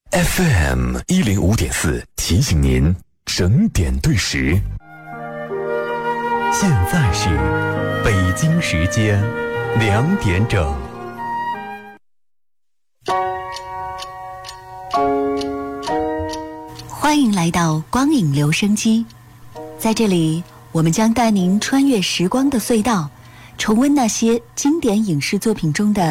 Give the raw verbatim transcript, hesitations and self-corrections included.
F M 一零五点四提醒您整点对时。现在是北京时间两点整。 欢迎来到光影留声机，在这里我们将带您穿越时光的隧道，重温那些经典影视作品中的